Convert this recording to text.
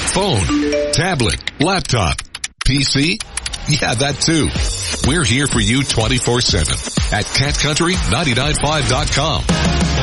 Phone, tablet, laptop, PC? Yeah, that too. We're here for you 24/7 at catcountry995.com.